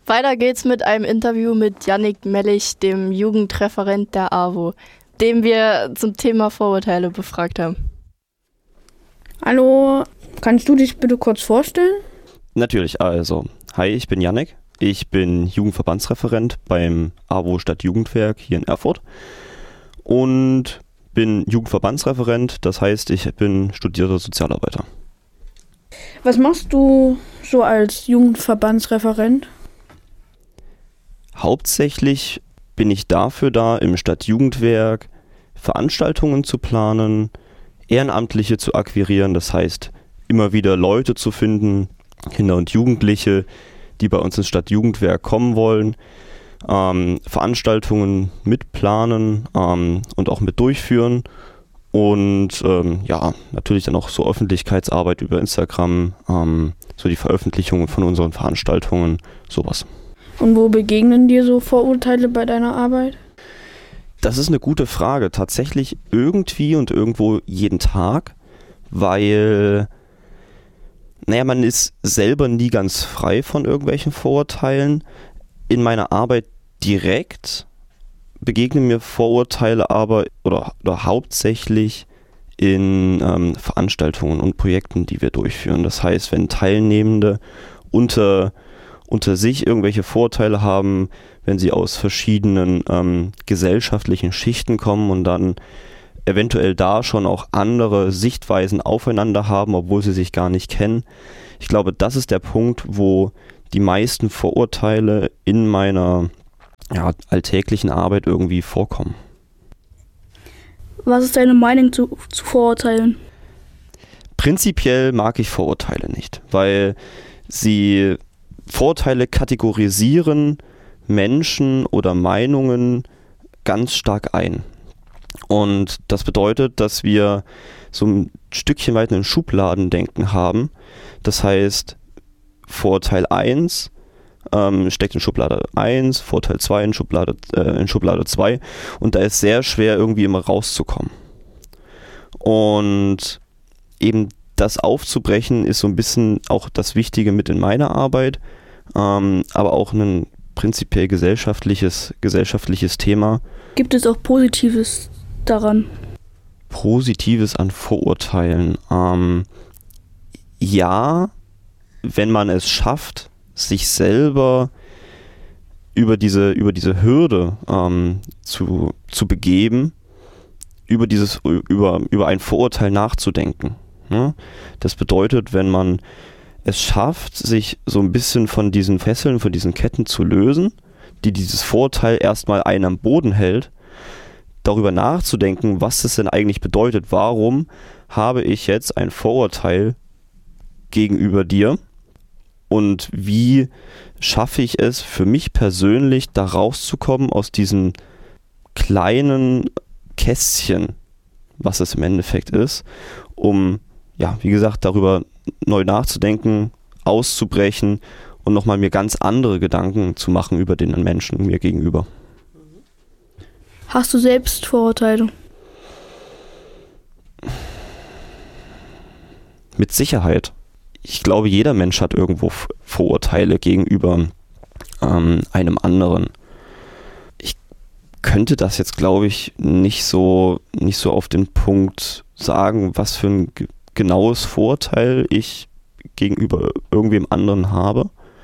Weiter geht's mit einem Interview mit Yannick Mellich, dem Jugendreferent der AWO, den wir zum Thema Vorurteile befragt haben. Hallo, kannst du dich bitte kurz vorstellen? Natürlich, also, hi, ich bin Yannick. Ich bin Jugendverbandsreferent beim AWO Stadtjugendwerk hier in Erfurt und bin Jugendverbandsreferent, das heißt, ich bin studierter Sozialarbeiter. Was machst du so als Jugendverbandsreferent? Hauptsächlich bin ich dafür da, im Stadtjugendwerk Veranstaltungen zu planen, Ehrenamtliche zu akquirieren, das heißt, immer wieder Leute zu finden, Kinder und Jugendliche, die bei uns ins Stadtjugendwerk kommen wollen, Veranstaltungen mitplanen und auch mit durchführen und natürlich dann auch so Öffentlichkeitsarbeit über Instagram, so die Veröffentlichungen von unseren Veranstaltungen, sowas. Und wo begegnen dir so Vorurteile bei deiner Arbeit? Das ist eine gute Frage. Tatsächlich irgendwie und irgendwo jeden Tag, weil man ist selber nie ganz frei von irgendwelchen Vorurteilen. In meiner Arbeit direkt begegnen mir Vorurteile aber oder hauptsächlich in Veranstaltungen und Projekten, die wir durchführen. Das heißt, wenn Teilnehmende unter sich irgendwelche Vorurteile haben, wenn sie aus verschiedenen gesellschaftlichen Schichten kommen und dann eventuell da schon auch andere Sichtweisen aufeinander haben, obwohl sie sich gar nicht kennen. Ich glaube, das ist der Punkt, wo die meisten Vorurteile in meiner alltäglichen Arbeit irgendwie vorkommen. Was ist deine Meinung zu Vorurteilen? Prinzipiell mag ich Vorurteile nicht, weil Vorurteile kategorisieren Menschen oder Meinungen ganz stark ein. Und das bedeutet, dass wir so ein Stückchen weit ein Schubladendenken haben. Das heißt, Vorurteil 1 steckt in Schublade 1, Vorurteil 2 in Schublade 2 und da ist sehr schwer irgendwie immer rauszukommen. Und eben das aufzubrechen ist so ein bisschen auch das Wichtige mit in meiner Arbeit, aber auch ein prinzipiell gesellschaftliches Thema. Gibt es auch Positives daran? Positives an Vorurteilen? Ja, wenn man es schafft, sich selber über diese Hürde zu begeben, über ein Vorurteil nachzudenken. Ja? Das bedeutet, wenn man es schafft, sich so ein bisschen von diesen Fesseln, von diesen Ketten zu lösen, die dieses Vorurteil erstmal einen am Boden hält, darüber nachzudenken, was das denn eigentlich bedeutet. Warum habe ich jetzt ein Vorurteil gegenüber dir und wie schaffe ich es für mich persönlich, da rauszukommen aus diesem kleinen Kästchen, was es im Endeffekt ist, um, wie gesagt, darüber neu nachzudenken, auszubrechen und nochmal mir ganz andere Gedanken zu machen über den Menschen mir gegenüber. Hast du selbst Vorurteile? Mit Sicherheit. Ich glaube, jeder Mensch hat irgendwo Vorurteile gegenüber einem anderen. Ich könnte das jetzt, glaube ich, nicht so auf den Punkt sagen, was für ein genaues Vorurteil ich gegenüber irgendwem anderen habe.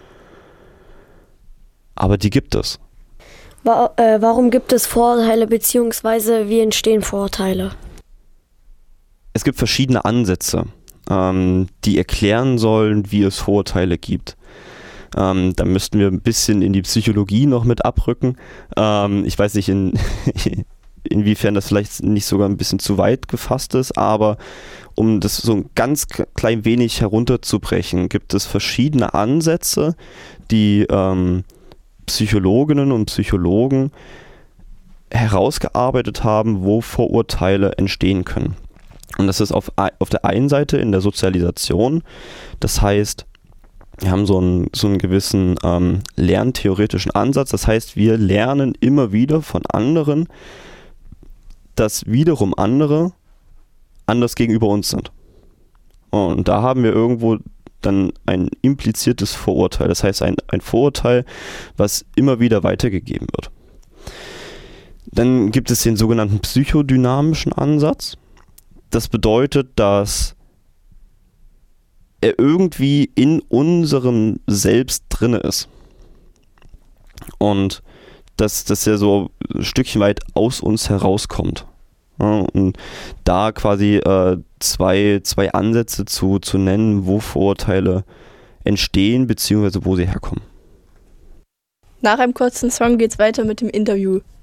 Aber die gibt es. Warum gibt es Vorurteile bzw. wie entstehen Vorurteile? Es gibt verschiedene Ansätze, die erklären sollen, wie es Vorurteile gibt. Da müssten wir ein bisschen in die Psychologie noch mit abrücken. Ich weiß nicht, inwiefern das vielleicht nicht sogar ein bisschen zu weit gefasst ist, aber um das so ein ganz klein wenig herunterzubrechen, gibt es verschiedene Ansätze, die Psychologinnen und Psychologen herausgearbeitet haben, wo Vorurteile entstehen können. Und das ist auf der einen Seite in der Sozialisation, das heißt, wir haben so einen gewissen lerntheoretischen Ansatz, das heißt, wir lernen immer wieder von anderen, dass wiederum andere anders gegenüber uns sind. Und da haben wir irgendwo dann ein impliziertes Vorurteil. Das heißt ein Vorurteil, was immer wieder weitergegeben wird. Dann gibt es den sogenannten psychodynamischen Ansatz. Das bedeutet, dass er irgendwie in unserem Selbst drinne ist. Und dass er so ein Stückchen weit aus uns herauskommt. Ja, und da quasi zwei Ansätze zu nennen, wo Vorurteile entstehen, beziehungsweise wo sie herkommen. Nach einem kurzen Song geht's weiter mit dem Interview.